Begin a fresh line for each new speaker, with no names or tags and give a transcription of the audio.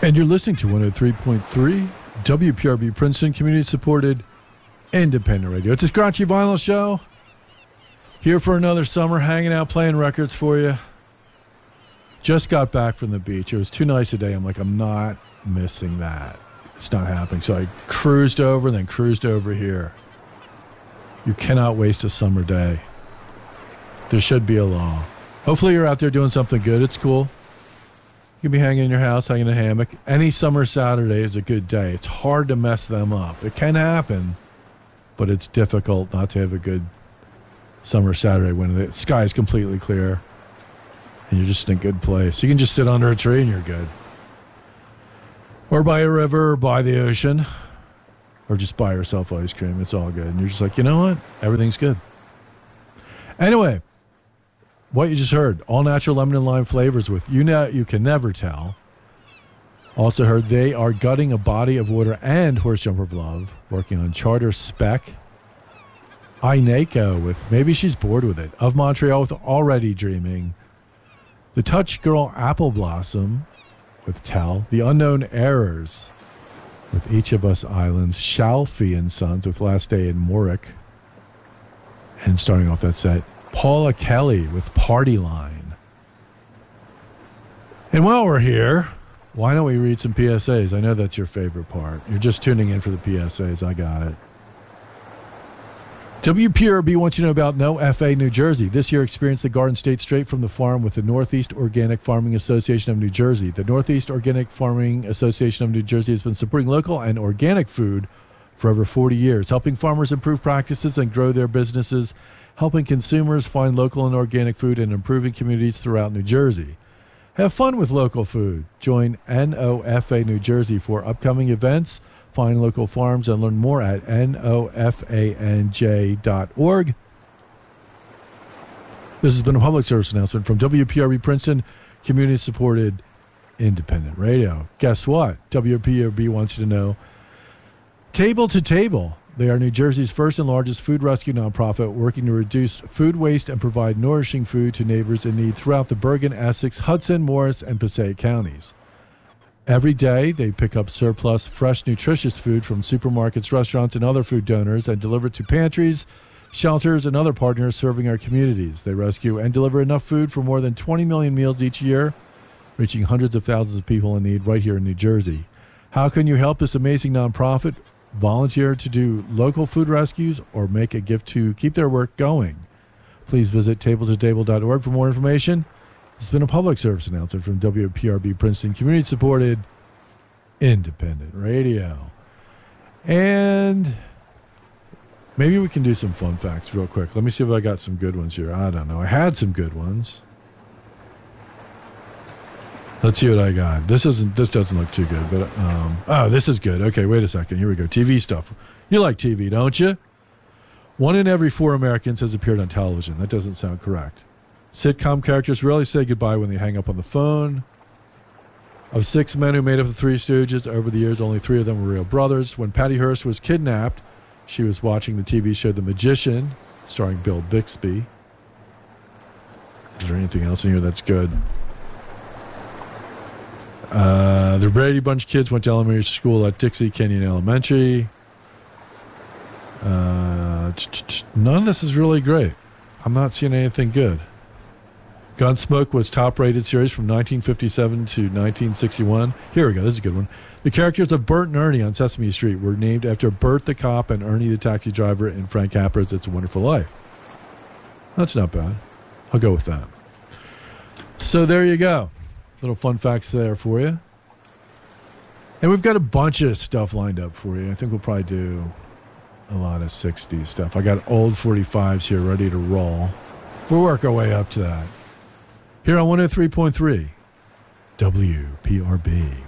And you're listening to 103.3 WPRB Princeton, community-supported independent radio. It's a Scratchy Vinyl Show. Here for another summer, hanging out, playing records for you. Just got back from the beach. It was too nice a day. I'm like, I'm not missing that. It's not happening. So I cruised over, then cruised over here. You cannot waste a summer day. There should be a law. Hopefully you're out there doing something good. It's cool. You can be hanging in your house, hanging in a hammock. Any summer Saturday is a good day. It's hard to mess them up. It can happen, but it's difficult not to have a good summer Saturday when the sky is completely clear and you're just in a good place. You can just sit under a tree and you're good. Or by a river, or by the ocean, or just buy yourself ice cream. It's all good. And you're just like, you know what? Everything's good. Anyway, what you just heard, all natural lemon and lime flavors with You Can Never Tell. Also heard They Are Gutting a Body of Water and Horse Jumper of Love, working on Charter Spec. Ineko with Maybe She's Bored with It. Of Montreal with Already Dreaming. The Touch Girl Apple Blossom with Tell. The Unknown Errors with Each of Us Islands. Shalfie and Sons with Last Day in Morrick. And starting off that set, Paula Kelly with Party Line. And while we're here, why don't we read some PSAs? I know that's your favorite part. You're just tuning in for the PSAs. I got it. WPRB wants you to know about No FA New Jersey. This year, experience the Garden State straight from the farm with the Northeast Organic Farming Association of New Jersey. The Northeast Organic Farming Association of New Jersey has been supporting local and organic food for over 40 years, helping farmers improve practices and grow their businesses, helping consumers find local and organic food, and improving communities throughout New Jersey. Have fun with local food. Join NOFA New Jersey for upcoming events. Find local farms and learn more at nofanj.org. This has been a public service announcement from WPRB Princeton, community-supported independent radio. Guess what? WPRB wants you to know Table to Table. They are New Jersey's first and largest food rescue nonprofit working to reduce food waste and provide nourishing food to neighbors in need throughout the Bergen, Essex, Hudson, Morris, and Passaic counties. Every day, they pick up surplus, fresh, nutritious food from supermarkets, restaurants, and other food donors and deliver it to pantries, shelters, and other partners serving our communities. They rescue and deliver enough food for more than 20 million meals each year, reaching hundreds of thousands of people in need right here in New Jersey. How can you help this amazing nonprofit? Volunteer to do local food rescues or make a gift to keep their work going. Please visit tabletotable.org for more information. It's been a public service announcement from WPRB Princeton, community-supported independent radio. And maybe we can do some fun facts real quick. Let me see if I got some good ones here. I don't know. I had some good ones. Let's see what I got. This doesn't look too good, but oh, this is good. Okay, wait a second. Here we go. TV stuff. You like TV, don't you? 1 in every 4 Americans has appeared on television. That doesn't sound correct. Sitcom characters rarely say goodbye when they hang up on the phone. Of 6 men who made up the Three Stooges, over the years, only 3 of them were real brothers. When Patty Hearst was kidnapped, she was watching the TV show The Magician, starring Bill Bixby. Is there anything else in here that's good? The Brady Bunch kids went to elementary school at Dixie Canyon Elementary. None of this is really great. I'm not seeing anything good. Gunsmoke was top-rated series from 1957 to 1961. Here we go. This is a good one. The characters of Bert and Ernie on Sesame Street were named after Bert the cop and Ernie the taxi driver in Frank Capra's It's a Wonderful Life. That's not bad. I'll go with that. So there you go. Little fun facts there for you. And we've got a bunch of stuff lined up for you. I think we'll probably do a lot of 60s stuff. I got old 45s here ready to roll. We'll work our way up to that. Here on 103.3 WPRB.